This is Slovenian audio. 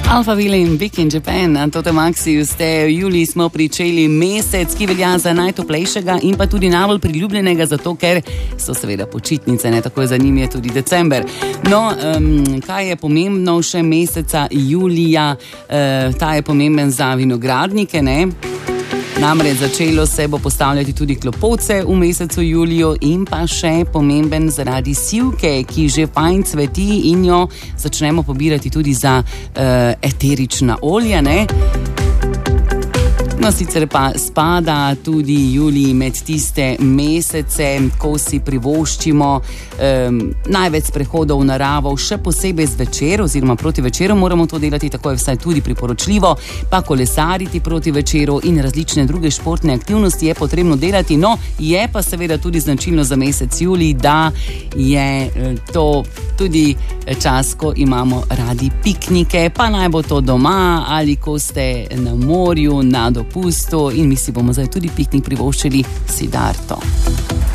Alphaville in Big in Japan, Toto Maxi, v juliji smo pričeli mesec, ki velja za najtoplejšega in pa tudi najbolj priljubljenega, zato ker so seveda počitnice, ne, tako za njim je tudi december. No, kaj je pomembno še meseca julija, ta je pomemben za vinogradnike, ne? Namreč začelo se bo postavljati tudi klopovce v mesecu juliju in pa še pomemben zaradi sivke, ki že fajn cveti in jo začnemo pobirati tudi za eterična olja, ne? No, sicer pa spada tudi julij med tiste mesece, ko si privoščimo največ sprehodov v naravo, še posebej zvečer oziroma proti večeru moramo to delati, tako je vsaj tudi priporočljivo, pa kolesariti proti večeru in različne druge športne aktivnosti je potrebno delati. No, je pa seveda tudi značilno za mesec julij, da je to tudi čas, ko imamo radi piknike, pa naj bo to doma ali ko ste na morju, na dopustu in mi si bomo zdaj tudi piknik privoščili Siddharto.